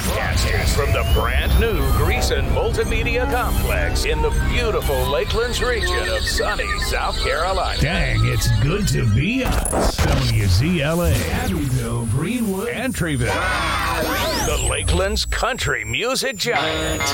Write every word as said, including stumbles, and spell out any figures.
Broadcasting from the brand new Greason Multimedia Complex in the beautiful Lakelands region of sunny South Carolina. Dang, it's good to be us. W Z L A, Abbeville, Greenwood, Entryville. The Lakelands Country Music Giant.